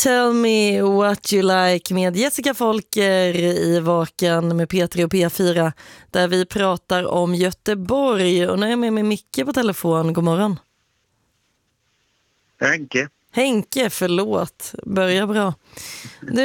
Tell me what you like med Jessica Folker i Vaken med P3 och P4 där vi pratar om Göteborg. Och nu är jag med Micke på telefon. God morgon. Henke. Henke, förlåt. Börja bra.